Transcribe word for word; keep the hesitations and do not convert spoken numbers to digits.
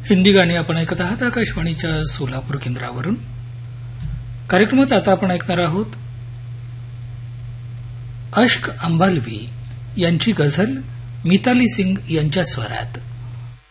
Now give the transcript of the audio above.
हिंदी गाणी आपण ऐकत आहात आकाशवाणीच्या सोलापूर केंद्रावरून. कार्यक्रमात आता आपण ऐकणार आहोत अश्क अंबालवी यांची गझल मिताली सिंग यांच्या स्वरात.